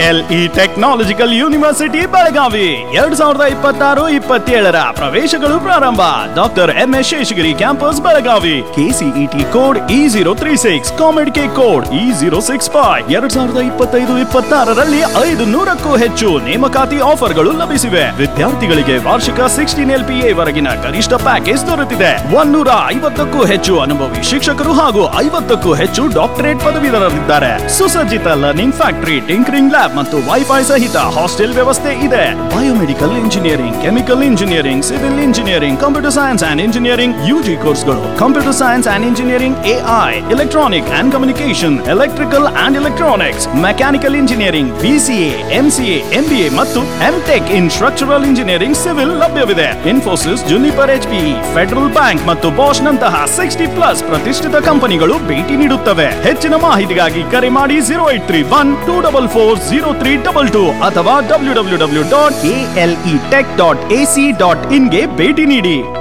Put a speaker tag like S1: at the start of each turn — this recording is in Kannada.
S1: ಎಲ್ಇ ಟೆಕ್ನಾಲಜಿಕಲ್ ಯೂನಿವರ್ಸಿಟಿ ಬೆಳಗಾವಿ 2026-27 ಪ್ರವೇಶಗಳು ಪ್ರಾರಂಭ. Doctor MS Sheshagiri campus Belagavi. KCET code E036, ಕಾಮೆಡ್ K code E065. 2025-26ರಲ್ಲಿ 500ಕ್ಕೂ ಹೆಚ್ಚು ನೇಮಕಾತಿ ಆಫರ್ಗಳು ಲಭಿಸಿವೆ. ವಿದ್ಯಾರ್ಥಿಗಳಿಗೆ ವಾರ್ಷಿಕ 16 LPA ವರೆಗಿನ ಗರಿಷ್ಠ ಪ್ಯಾಕೇಜ್ ದೊರೆತಿದೆ. 150ಕ್ಕೂ ಹೆಚ್ಚು ಅನುಭವಿ ಶಿಕ್ಷಕರು ಹಾಗೂ 50ಕ್ಕೂ ಹೆಚ್ಚು ಡಾಕ್ಟರೇಟ್ ಪದವೀಧರರಿದ್ದಾರೆ. ಸುಸಜ್ಜಿತ ಲರ್ನಿಂಗ್ ಫ್ಯಾಕ್ಟರಿ, ಟಿಂಕರಿಂಗ್ ಲ್ಯಾಬ್ ಮತ್ತು ವೈಫೈ ಸಹಿತ ಹಾಸ್ಟೆಲ್ ವ್ಯವಸ್ಥೆ ಇದೆ. Biomedical engineering, chemical engineering, civil engineering, computer science and engineering UG ಕೋರ್ಸ್ಗಳು, computer science and engineering AI, electronic and communication, electrical and electronics, mechanical engineering, BCA, MCA, MBA ಮತ್ತು MTech ಇನ್ ಸ್ಟ್ರಕ್ಚರಲ್ ಇಂಜಿನಿಯರಿಂಗ್ ಸಿವಿಲ್ ಲಭ್ಯವಿದೆ. Infosys, juniper, HPE, federal bank ಮತ್ತು ಬಾಷ್ ನಂತಹ 60+ ಪ್ರತಿಷ್ಠಿತ ಕಂಪನಿಗಳು ಭೇಟಿ ನೀಡುತ್ತವೆ. ಹೆಚ್ಚಿನ ಮಾಹಿತಿಗಾಗಿ ಕರೆ ಮಾಡಿ 0831-244-0322 ಅಥವಾ www.aletech.ac.in ಗೆ ಭೇಟಿ ನೀಡಿ.